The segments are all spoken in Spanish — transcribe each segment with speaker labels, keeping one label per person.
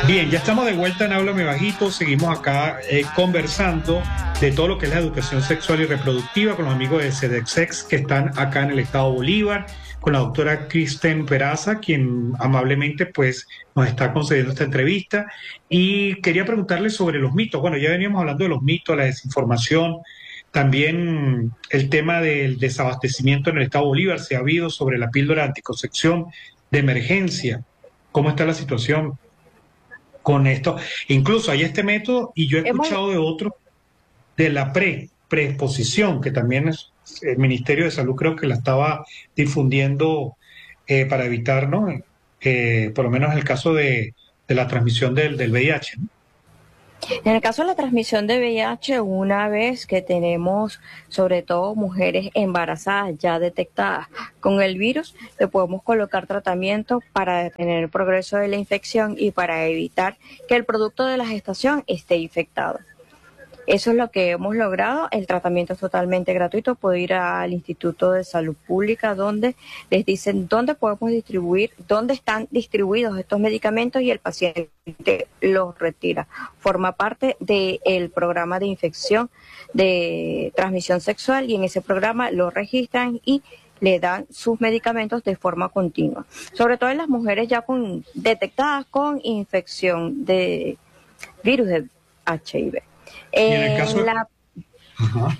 Speaker 1: Bien, ya estamos de vuelta en Háblame Bajito. Seguimos acá conversando de todo lo que es la educación sexual y reproductiva con los amigos de SEDEXEX que están acá en el estado Bolívar, con la doctora Kristen Peraza, quien amablemente pues nos está concediendo esta entrevista. Y quería preguntarle sobre los mitos. Bueno, ya veníamos hablando de los mitos, la desinformación, también el tema del desabastecimiento en el estado Bolívar. Se ha habido sobre la píldora de anticoncepción de emergencia. ¿Cómo está la situación con esto? Incluso hay este método y yo he
Speaker 2: Hemos,
Speaker 1: escuchado de otro, de la preexposición, que también es, el Ministerio de Salud creo que la estaba difundiendo para evitar, ¿no? Por lo menos el caso de la transmisión del VIH, ¿no?
Speaker 2: en el caso de la transmisión de VIH, una vez que tenemos sobre todo mujeres embarazadas ya detectadas con el virus, le podemos colocar tratamiento para detener el progreso de la infección y para evitar que el producto de la gestación esté infectado. Eso es lo que hemos logrado. El tratamiento es totalmente gratuito. Puedo ir al Instituto de Salud Pública donde les dicen dónde podemos distribuir, dónde están distribuidos estos medicamentos y el paciente los retira. Forma parte del programa de infección de transmisión sexual y en ese programa lo registran y le dan sus medicamentos de forma continua. Sobre todo en las mujeres ya detectadas con infección de virus de HIV.
Speaker 1: Y en el caso...
Speaker 2: En la,
Speaker 1: Ajá.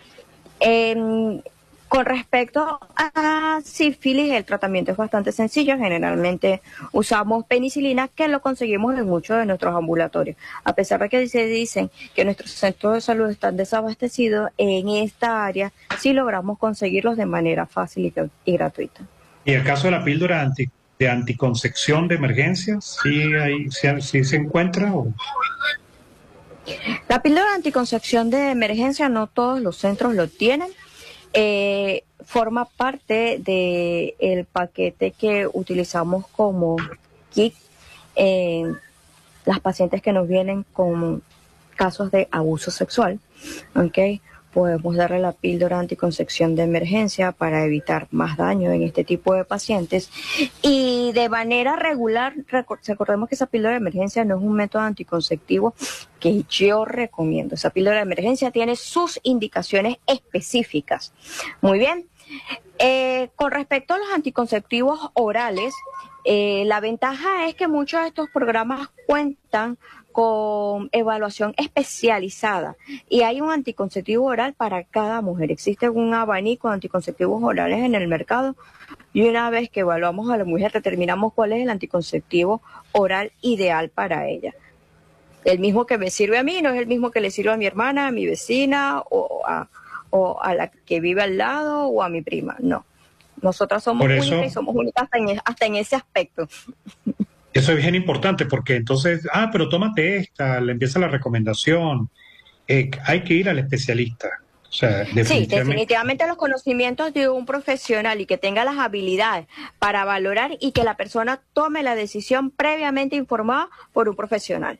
Speaker 2: en, con respecto a sífilis, el tratamiento es bastante sencillo. Generalmente usamos penicilina, que lo conseguimos en muchos de nuestros ambulatorios. A pesar de que se dicen que nuestros centros de salud están desabastecidos, en esta área sí logramos conseguirlos de manera fácil y gratuita.
Speaker 1: Y el caso de la píldora de anticoncepción de emergencia, ¿sí, sí se encuentra? ¿O?
Speaker 2: La píldora de anticoncepción de emergencia no todos los centros lo tienen. Forma parte del paquete que utilizamos como kit en las pacientes que nos vienen con casos de abuso sexual. ¿Okay? Podemos darle la píldora anticoncepción de emergencia para evitar más daño en este tipo de pacientes. Y de manera regular, recordemos que esa píldora de emergencia no es un método anticonceptivo que yo recomiendo. Esa píldora de emergencia tiene sus indicaciones específicas. Muy bien. Con respecto a los anticonceptivos orales, la ventaja es que muchos de estos programas cuentan con evaluación especializada y hay un anticonceptivo oral para cada mujer. Existe un abanico de anticonceptivos orales en el mercado y una vez que evaluamos a la mujer determinamos cuál es el anticonceptivo oral ideal para ella. El mismo que me sirve a mí no es el mismo que le sirve a mi hermana, a mi vecina o a la que vive al lado o a mi prima. No, nosotras somos
Speaker 1: Por
Speaker 2: únicas y
Speaker 1: eso...
Speaker 2: somos únicas hasta en ese aspecto.
Speaker 1: Eso es bien importante porque entonces, pero tómate esta, le empieza la recomendación. Hay que ir al especialista. O sea,
Speaker 2: Sí,
Speaker 1: definitivamente.
Speaker 2: definitivamente los conocimientos de un profesional y que tenga las habilidades para valorar y que la persona tome la decisión previamente informada por un profesional.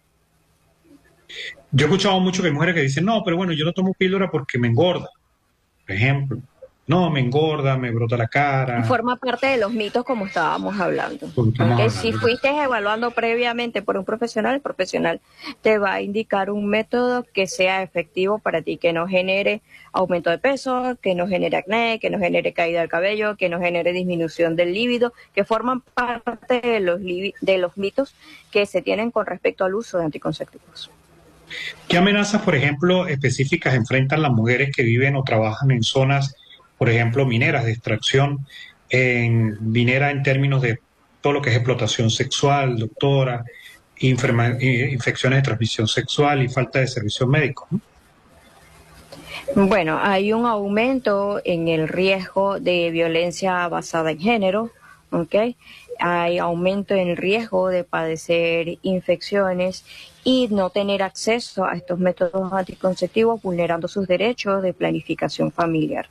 Speaker 1: Yo he escuchado mucho que hay mujeres que dicen, no, pero bueno, yo no tomo píldora porque me engorda, por ejemplo. No, me engorda, me brota la cara,
Speaker 2: Forma parte de los mitos como estábamos hablando.
Speaker 1: como estamos
Speaker 2: ¿Okay? Si
Speaker 1: hablando.
Speaker 2: fuiste evaluando previamente por un profesional, el profesional te va a indicar un método que sea efectivo para ti, que no genere aumento de peso, que no genere acné, que no genere caída del cabello, que no genere disminución del líbido, que forman parte de los mitos que se tienen con respecto al uso de anticonceptivos.
Speaker 1: ¿Qué amenazas, por ejemplo, específicas enfrentan las mujeres que viven o trabajan en zonas, por ejemplo, mineras de extracción, minera en términos de todo lo que es explotación sexual, doctora, infecciones de transmisión sexual y falta de servicios médicos, ¿no?
Speaker 2: Bueno, hay un aumento en el riesgo de violencia basada en género, ¿ok? Hay aumento en el riesgo de padecer infecciones y no tener acceso a estos métodos anticonceptivos, vulnerando sus derechos de planificación familiar.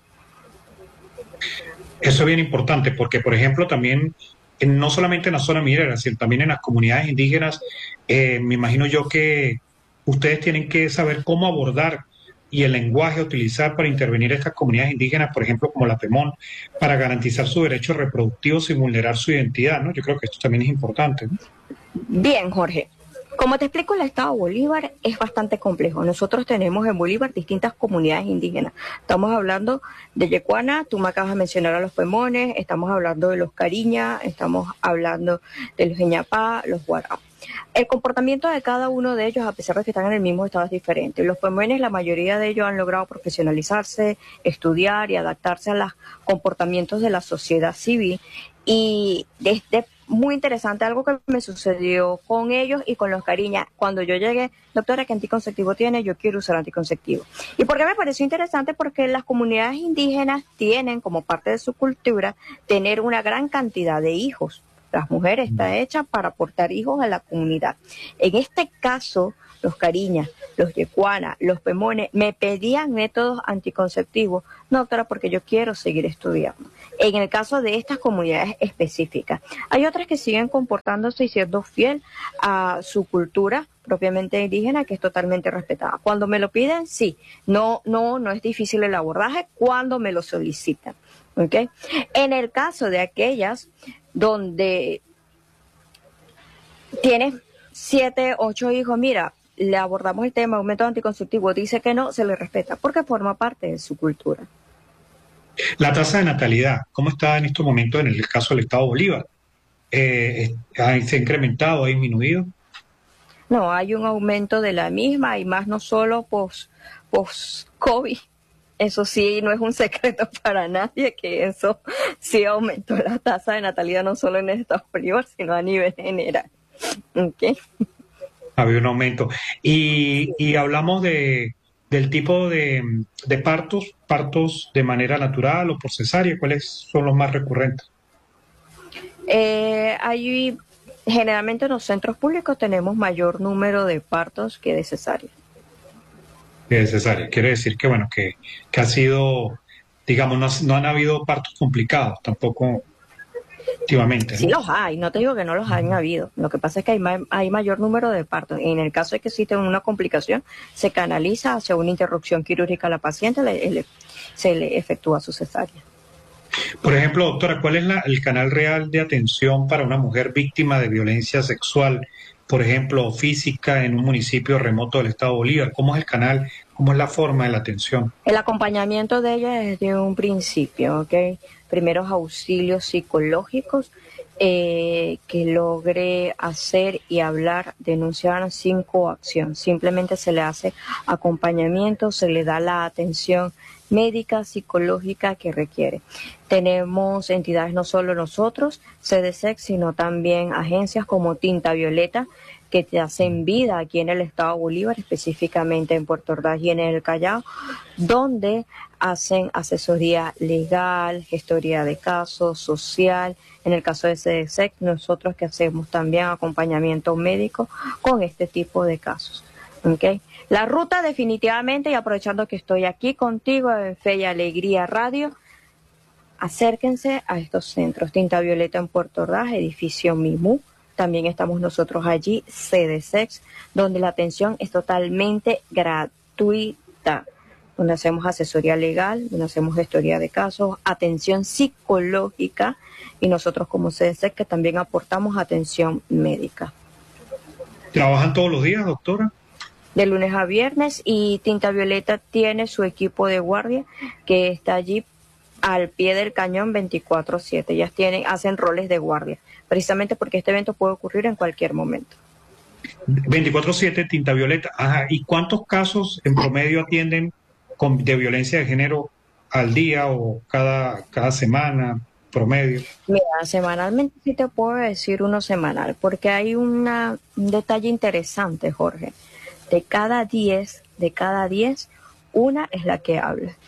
Speaker 1: Eso es bien importante porque, por ejemplo, también, no solamente en la zona minera, sino también en las comunidades indígenas, me imagino yo que ustedes tienen que saber cómo abordar y el lenguaje a utilizar para intervenir a estas comunidades indígenas, por ejemplo, como la PEMON, para garantizar sus derechos reproductivos sin vulnerar su identidad, ¿no? Yo creo que esto también es importante, ¿no?
Speaker 2: Bien, Jorge. Como te explico, el estado Bolívar es bastante complejo. Nosotros tenemos en Bolívar distintas comunidades indígenas. Estamos hablando de Yecuana, tú me acabas de mencionar a los Pemones, estamos hablando de los Cariña, estamos hablando de los Eñapá, los Guará. El comportamiento de cada uno de ellos, a pesar de que están en el mismo estado, es diferente. Los Pemones, la mayoría de ellos han logrado profesionalizarse, estudiar y adaptarse a los comportamientos de la sociedad civil. Y desde muy interesante algo que me sucedió con ellos y con los Cariñas. Cuando yo llegué, doctora, ¿qué anticonceptivo tiene? Yo quiero usar anticonceptivo. ¿Y por qué me pareció interesante? Porque las comunidades indígenas tienen como parte de su cultura tener una gran cantidad de hijos. Las mujeres están hechas para aportar hijos a la comunidad. En este caso, los Cariñas, los Yecuana, los Pemones me pedían métodos anticonceptivos. No, doctora, porque yo quiero seguir estudiando. En el caso de estas comunidades específicas. Hay otras que siguen comportándose y siendo fiel a su cultura propiamente indígena, que es totalmente respetada. Cuando me lo piden, sí. No es difícil el abordaje cuando me lo solicitan. ¿Okay? En el caso de aquellas donde tienes 7, 8 hijos, mira, le abordamos el tema, un método anticonceptivo, dice que no, se le respeta, porque forma parte de su cultura.
Speaker 1: La tasa de natalidad, ¿cómo está en estos momentos en el caso del Estado Bolívar? ¿Se ha incrementado, ha disminuido?
Speaker 2: No, hay un aumento de la misma y más no solo post-COVID. Eso sí, no es un secreto para nadie que eso sí aumentó la tasa de natalidad no solo en el Estado Bolívar, sino a nivel general. ¿Okay?
Speaker 1: Había un aumento. Y hablamos del tipo de partos de manera natural o por cesárea, ¿cuáles son los más recurrentes?
Speaker 2: Hay, generalmente en los centros públicos tenemos mayor número de partos que de cesárea.
Speaker 1: De cesárea. Quiere decir que, bueno, que ha sido, digamos, no han habido partos complicados tampoco últimamente,
Speaker 2: Sí
Speaker 1: ¿no?
Speaker 2: los hay, no te digo que no los han habido. Lo que pasa es que hay mayor número de partos. En el caso de que existe una complicación, se canaliza hacia una interrupción quirúrgica a la paciente, se le efectúa su cesárea.
Speaker 1: Por ejemplo, doctora, ¿cuál es el canal real de atención para una mujer víctima de violencia sexual, por ejemplo, física, en un municipio remoto del estado Bolívar? ¿Cómo es el canal? ¿Cómo es la forma de la atención?
Speaker 2: El acompañamiento de ella desde un principio, ¿ok? Primeros auxilios psicológicos, que logre hacer y hablar, denunciar sin coacción. Simplemente se le hace acompañamiento, se le da la atención médica, psicológica que requiere. Tenemos entidades, no solo nosotros, CDSEC, sino también agencias como Tinta Violeta, que te hacen vida aquí en el estado Bolívar, específicamente en Puerto Ordaz y en el Callao, donde hacen asesoría legal, gestoría de casos, social. En el caso de CDSEC, nosotros que hacemos también acompañamiento médico con este tipo de casos. ¿Okay? La ruta definitivamente, y aprovechando que estoy aquí contigo en Fe y Alegría Radio, acérquense a estos centros. Tinta Violeta en Puerto Ordaz, edificio Mimú. También estamos nosotros allí, CDSEX, donde la atención es totalmente gratuita, donde hacemos asesoría legal, donde hacemos gestoría de casos, atención psicológica y nosotros como CDSEX que también aportamos atención médica.
Speaker 1: ¿Trabajan todos los días, doctora?
Speaker 2: De lunes a viernes, y Tinta Violeta tiene su equipo de guardia que está allí al pie del cañón 24/7. Ellas hacen roles de guardia, precisamente porque este evento puede ocurrir en cualquier momento.
Speaker 1: 24/7, Tinta Violeta. Ajá. ¿Y cuántos casos en promedio atienden de violencia de género al día o cada semana promedio?
Speaker 2: Mira, semanalmente sí te puedo decir uno semanal, porque hay un detalle interesante, Jorge. De cada 10, una es la que habla.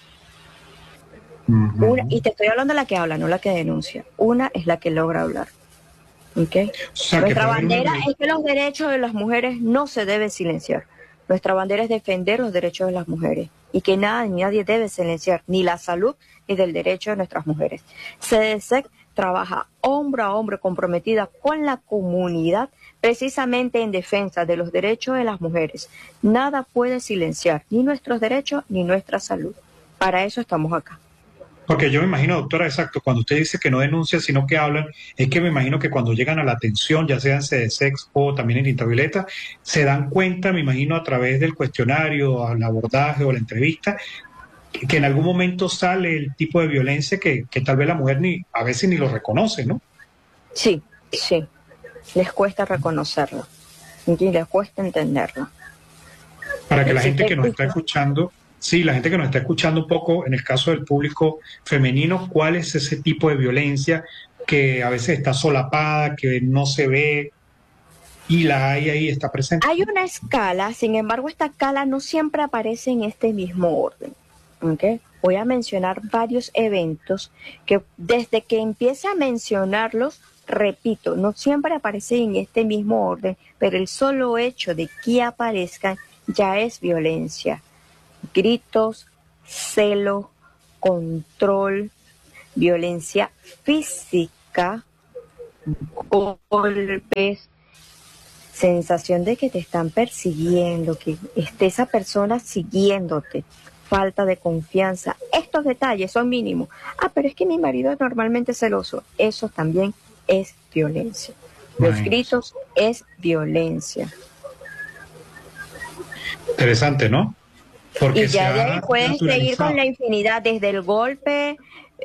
Speaker 2: Y te estoy hablando de la que habla, no la que denuncia. Una es la que logra hablar. ¿Okay?
Speaker 1: O sea,
Speaker 2: Nuestra bandera es que los derechos de las mujeres no se deben silenciar. Nuestra bandera es defender los derechos de las mujeres y que nada ni nadie debe silenciar, ni la salud ni del derecho de nuestras mujeres. CDSEC trabaja hombro a hombro comprometida con la comunidad precisamente en defensa de los derechos de las mujeres. Nada puede silenciar ni nuestros derechos ni nuestra salud. Para eso estamos acá.
Speaker 1: Porque yo me imagino, doctora, exacto, cuando usted dice que no denuncian, sino que hablan, es que me imagino que cuando llegan a la atención, ya sea en CDSEX o también en Intravioleta, se dan cuenta, me imagino, a través del cuestionario, al abordaje o la entrevista, que en algún momento sale el tipo de violencia que tal vez la mujer ni a veces ni lo reconoce, ¿no?
Speaker 2: Sí, sí, les cuesta reconocerlo y les cuesta entenderlo.
Speaker 1: Para que la
Speaker 2: Sí
Speaker 1: gente
Speaker 2: que
Speaker 1: que nos está
Speaker 2: existe.
Speaker 1: escuchando, sí, la gente que nos está escuchando un poco, en el caso del público femenino, ¿cuál es ese tipo de violencia que a veces está solapada, que no se ve y la hay ahí, está presente?
Speaker 2: Hay una escala, sin embargo, esta escala no siempre aparece en este mismo orden. ¿Okay? Voy a mencionar varios eventos que desde que empiece a mencionarlos, repito, no siempre aparecen en este mismo orden, pero el solo hecho de que aparezcan ya es violencia. Gritos, celo, control, violencia física, golpes, sensación de que te están persiguiendo, que esté esa persona siguiéndote, falta de confianza. Estos detalles son mínimos. Ah, pero es que mi marido es normalmente celoso. Eso también es violencia. Los
Speaker 1: Imagínense.
Speaker 2: gritos es violencia.
Speaker 1: Interesante, ¿no? Porque
Speaker 2: Y
Speaker 1: se
Speaker 2: ya de ahí
Speaker 1: ha
Speaker 2: puedes seguir con
Speaker 1: naturalizado.
Speaker 2: la infinidad, desde el golpe,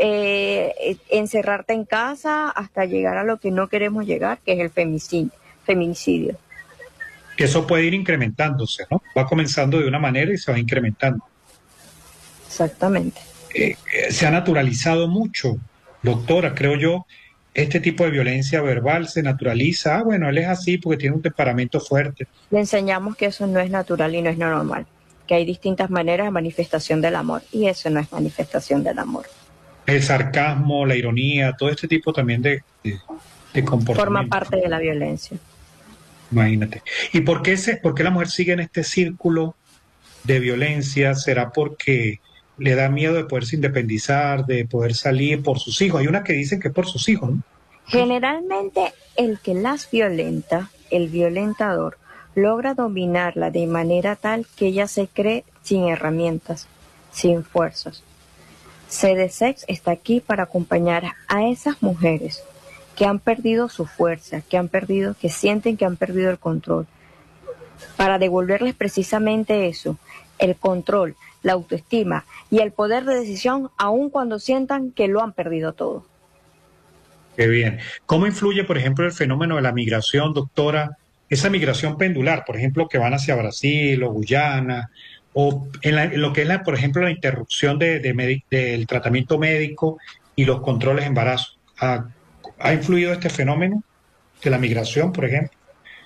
Speaker 2: encerrarte en casa, hasta llegar a lo que no queremos llegar, que es el feminicidio.
Speaker 1: Que eso puede ir incrementándose, ¿no? Va comenzando de una manera y se va incrementando.
Speaker 2: Exactamente.
Speaker 1: Se ha naturalizado mucho, doctora, creo yo, este tipo de violencia verbal se naturaliza. Ah, bueno, él es así porque tiene un temperamento fuerte.
Speaker 2: Le enseñamos que eso no es natural y no es normal, que hay distintas maneras de manifestación del amor y eso no es manifestación del amor.
Speaker 1: El sarcasmo, la ironía, todo este tipo también de
Speaker 2: Forma
Speaker 1: comportamiento.
Speaker 2: parte de la violencia.
Speaker 1: Imagínate. ¿Y por qué la mujer sigue en este círculo de violencia? ¿Será porque le da miedo de poderse independizar, de poder salir por sus hijos? Hay una que dicen que es por sus hijos, ¿no?
Speaker 2: Generalmente el que las violenta, el violentador, logra dominarla de manera tal que ella se cree sin herramientas, sin fuerzas. CDSEX está aquí para acompañar a esas mujeres que han perdido su fuerza, que sienten que han perdido el control, para devolverles precisamente eso, el control, la autoestima y el poder de decisión, aun cuando sientan que lo han perdido todo.
Speaker 1: Qué bien. ¿Cómo influye, por ejemplo, el fenómeno de la migración, doctora? Esa migración pendular, por ejemplo, que van hacia Brasil o Guyana, o en lo que es, por ejemplo, la interrupción del tratamiento médico y los controles de embarazo. ¿Ha influido este fenómeno de la migración, por ejemplo?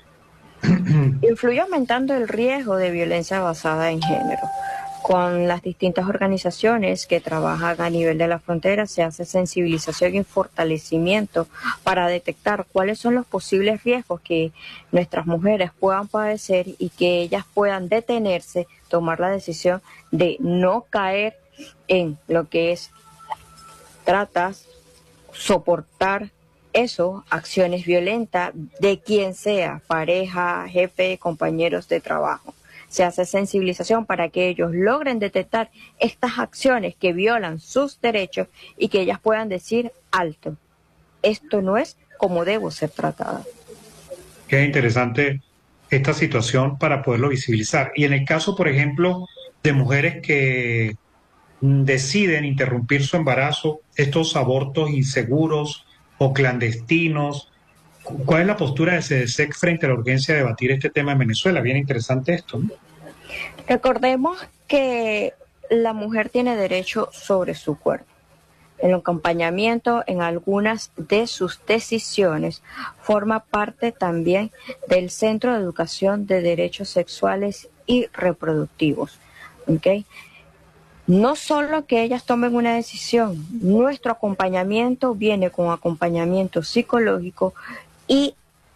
Speaker 2: Influye aumentando el riesgo de violencia basada en género. Con las distintas organizaciones que trabajan a nivel de la frontera se hace sensibilización y fortalecimiento para detectar cuáles son los posibles riesgos que nuestras mujeres puedan padecer y que ellas puedan detenerse, tomar la decisión de no caer en lo que es tratas, soportar eso, acciones violentas de quien sea, pareja, jefe, compañeros de trabajo. Se hace sensibilización para que ellos logren detectar estas acciones que violan sus derechos y que ellas puedan decir alto. Esto no es como debo ser tratada.
Speaker 1: Qué interesante esta situación para poderlo visibilizar. Y en el caso, por ejemplo, de mujeres que deciden interrumpir su embarazo, estos abortos inseguros o clandestinos, ¿cuál es la postura de CDSEC frente a la urgencia de debatir este tema en Venezuela? Bien interesante esto, ¿no?
Speaker 2: Recordemos que la mujer tiene derecho sobre su cuerpo. El acompañamiento en algunas de sus decisiones forma parte también del Centro de Educación de Derechos Sexuales y Reproductivos. ¿Okay? No solo que ellas tomen una decisión, nuestro acompañamiento viene con acompañamiento psicológico y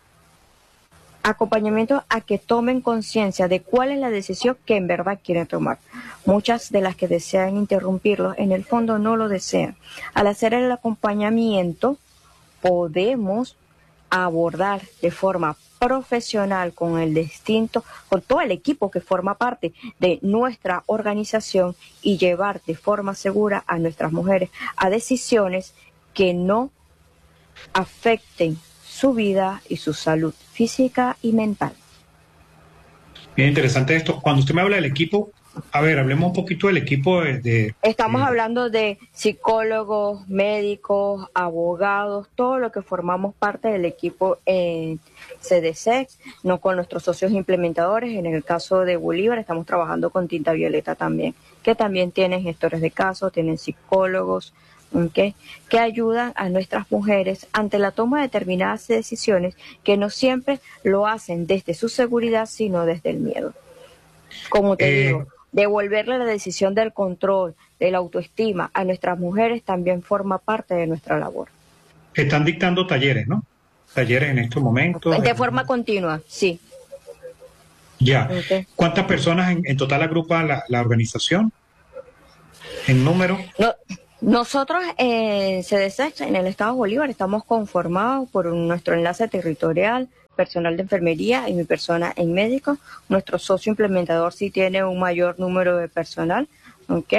Speaker 2: acompañamiento a que tomen conciencia de cuál es la decisión que en verdad quieren tomar. Muchas de las que desean interrumpirlo, en el fondo no lo desean. Al hacer el acompañamiento, podemos abordar de forma profesional con el distinto, con todo el equipo que forma parte de nuestra organización y llevar de forma segura a nuestras mujeres a decisiones que no afecten su vida y su salud física y mental.
Speaker 1: Bien interesante esto. Cuando usted me habla del equipo, a ver, hablemos un poquito del equipo
Speaker 2: Estamos hablando de psicólogos, médicos, abogados, todo lo que formamos parte del equipo en CDSEX, no con nuestros socios implementadores. En el caso de Bolívar estamos trabajando con Tinta Violeta también, que también tienen gestores de casos, tienen psicólogos, ¿okay?, que ayudan a nuestras mujeres ante la toma de determinadas decisiones que no siempre lo hacen desde su seguridad, sino desde el miedo. Como te digo, devolverle la decisión del control, de la autoestima a nuestras mujeres también forma parte de nuestra labor.
Speaker 1: Están dictando talleres, ¿no? Talleres en estos momentos.
Speaker 2: De forma continua, sí.
Speaker 1: Ya. Okay. ¿Cuántas personas en total agrupa la organización? ¿En número?
Speaker 2: No, nosotros en CDSEX, en el Estado Bolívar, estamos conformados por nuestro enlace territorial, personal de enfermería y mi persona en médico. Nuestro socio implementador sí tiene un mayor número de personal, ¿ok?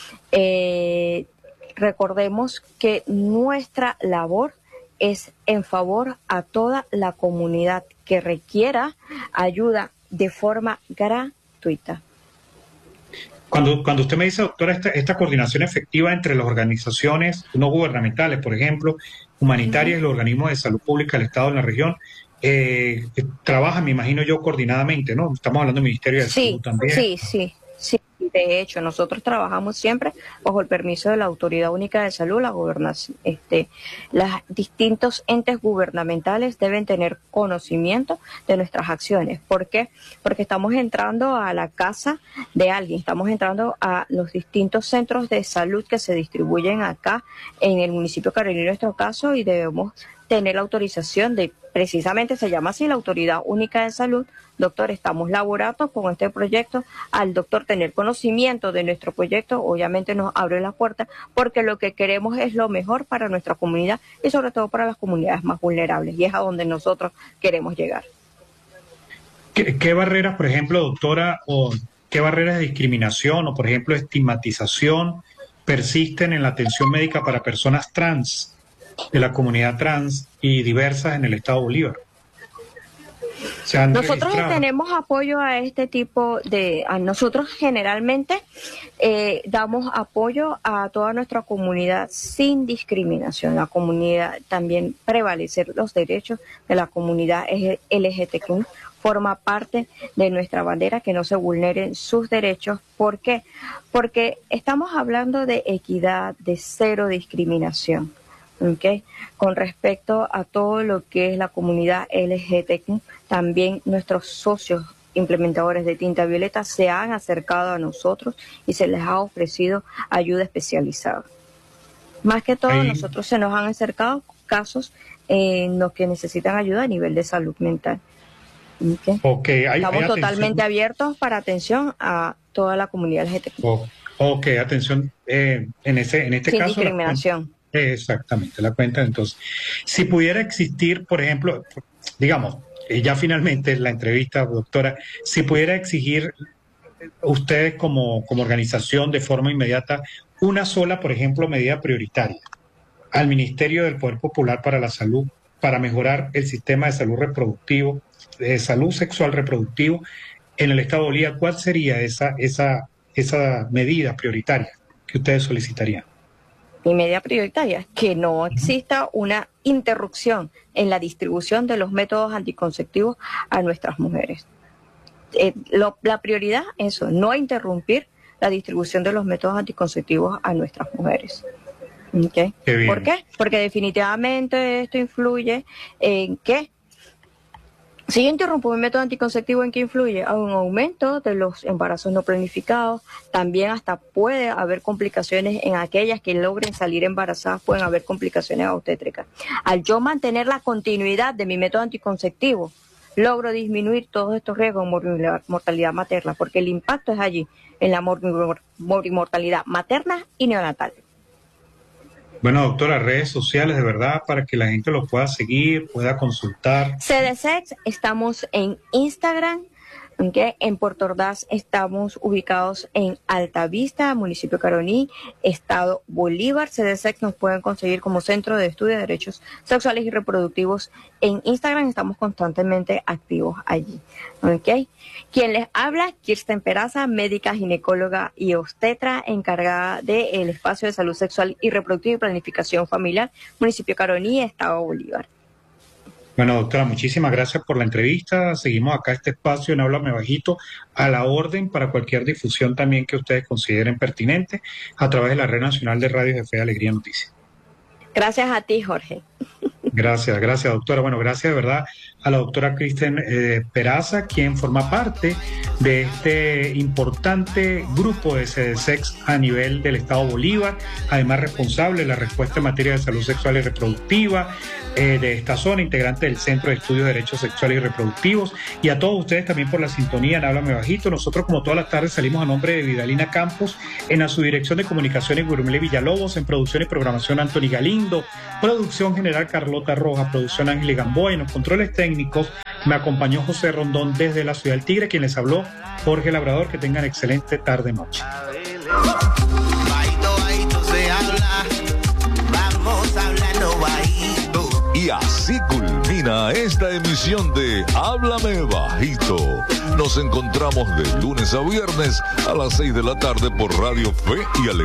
Speaker 2: Recordemos que nuestra labor es en favor a toda la comunidad que requiera ayuda de forma gratuita.
Speaker 1: Cuando usted me dice, doctora, esta coordinación efectiva entre las organizaciones no gubernamentales, por ejemplo, humanitarias y los organismos de salud pública del Estado en la región, trabajan, me imagino yo, coordinadamente, ¿no? Estamos hablando del Ministerio de Salud también.
Speaker 2: Sí. De hecho, nosotros trabajamos siempre bajo el permiso de la Autoridad Única de Salud, la gobernación. Los distintos entes gubernamentales deben tener conocimiento de nuestras acciones. ¿Por qué? Porque estamos entrando a la casa de alguien, estamos entrando a los distintos centros de salud que se distribuyen acá en el municipio Carolina, en nuestro caso, y debemos tener la autorización de, precisamente se llama así, la Autoridad Única de Salud. Doctor, estamos laborando con este proyecto. Al doctor tener conocimiento de nuestro proyecto, obviamente nos abre la puerta, porque lo que queremos es lo mejor para nuestra comunidad y sobre todo para las comunidades más vulnerables, y es a donde nosotros queremos llegar.
Speaker 1: ¿Qué barreras, por ejemplo, doctora, o qué barreras de discriminación o, por ejemplo, estigmatización persisten en la atención médica para personas trans, de la comunidad trans y diversas en el Estado Bolívar?
Speaker 2: Nosotros tenemos apoyo a este tipo nosotros generalmente damos apoyo a toda nuestra comunidad sin discriminación. La comunidad, también prevalecer los derechos de la comunidad LGBTQ forma parte de nuestra bandera, que no se vulneren sus derechos. ¿Por qué? Porque estamos hablando de equidad, de cero discriminación. Okay. Con respecto a todo lo que es la comunidad LGBTQ, también nuestros socios implementadores de Tinta Violeta se han acercado a nosotros y se les ha ofrecido ayuda especializada. Más que todo, nosotros se nos han acercado casos en los que necesitan ayuda a nivel de salud mental. Estamos totalmente abiertos para atención a toda la comunidad LGBTQ.
Speaker 1: Atención en este
Speaker 2: Sin
Speaker 1: caso.
Speaker 2: Discriminación.
Speaker 1: Exactamente, la cuenta. Entonces, si pudiera existir, por ejemplo, digamos, ya finalmente la entrevista, doctora, si pudiera exigir ustedes como organización de forma inmediata una sola, por ejemplo, medida prioritaria al Ministerio del Poder Popular para la Salud, para mejorar el sistema de salud reproductivo, de salud sexual reproductivo en el Estado de Bolívar, ¿cuál sería esa medida prioritaria que ustedes solicitarían?
Speaker 2: Y medida prioritaria, que no exista una interrupción en la distribución de los métodos anticonceptivos a nuestras mujeres. La prioridad es eso, no interrumpir la distribución de los métodos anticonceptivos a nuestras mujeres. ¿Okay? ¿Por qué? Porque definitivamente esto influye en que, si yo interrumpo mi método anticonceptivo, ¿en qué influye? A un aumento de los embarazos no planificados, también hasta puede haber complicaciones en aquellas que logren salir embarazadas, pueden haber complicaciones obstétricas. Al yo mantener la continuidad de mi método anticonceptivo, logro disminuir todos estos riesgos de mortalidad materna, porque el impacto es allí, en la mortalidad materna y neonatal.
Speaker 1: Bueno, doctora, redes sociales de verdad para que la gente los pueda seguir, pueda consultar.
Speaker 2: CDSEX, estamos en Instagram, ¿okay? En Puerto Ordaz estamos ubicados en Altavista, municipio Caroní, estado Bolívar. CDSEX nos pueden conseguir como Centro de Estudio de Derechos Sexuales y Reproductivos en Instagram. Estamos constantemente activos allí, ¿ok? Quien les habla, Kirsten Peraza, médica, ginecóloga y obstetra, encargada del espacio de salud sexual y reproductiva y planificación familiar, municipio Caroní, estado Bolívar.
Speaker 1: Bueno, doctora, muchísimas gracias por la entrevista. Seguimos acá este espacio en Háblame Bajito a la orden para cualquier difusión también que ustedes consideren pertinente a través de la Red Nacional de Radios de Fe, Alegría, Noticias.
Speaker 2: Gracias a ti, Jorge.
Speaker 1: Gracias, doctora. Bueno, gracias de verdad a la doctora Kirsten Peraza, quien forma parte de este importante grupo de CDSEX a nivel del Estado Bolívar, además responsable de la respuesta en materia de salud sexual y reproductiva de esta zona, integrante del Centro de Estudios de Derechos Sexuales y Reproductivos, y a todos ustedes también por la sintonía en Háblame Bajito. Nosotros, como todas las tardes, salimos a nombre de Vidalina Campos, en la subdirección de comunicaciones Gurumele Villalobos, en producción y programación Anthony Galindo, producción general Carlota Roja, producción Ángel Gamboa, y en los controles técnicos me acompañó José Rondón desde la Ciudad del Tigre, quien les habló Jorge Labrador. Que tengan excelente tarde-noche.
Speaker 3: Y así culmina esta emisión de Háblame Bajito. Nos encontramos de lunes a viernes a las 6 de la tarde por Radio Fe y Alegría.